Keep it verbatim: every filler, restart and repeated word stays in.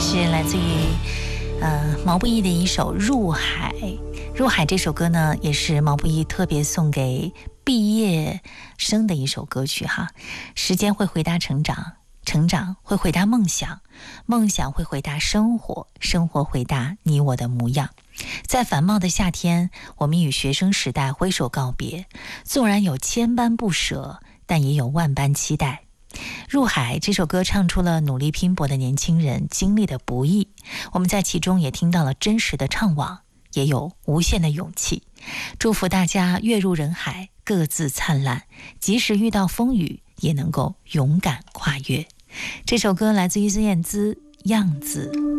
是来自于呃毛不易的一首《入海》。入海这首歌呢，也是毛不易特别送给毕业生的一首歌曲哈。时间会回答成长，成长会回答梦想，梦想会回答生活，生活回答你我的模样。在繁茂的夏天，我们与学生时代挥手告别，纵然有千般不舍，但也有万般期待。入海这首歌唱出了努力拼搏的年轻人经历的不易，我们在其中也听到了真实的怅惘，也有无限的勇气。祝福大家跃入人海，各自灿烂，即使遇到风雨，也能够勇敢跨越。这首歌来自于孙燕姿，样子。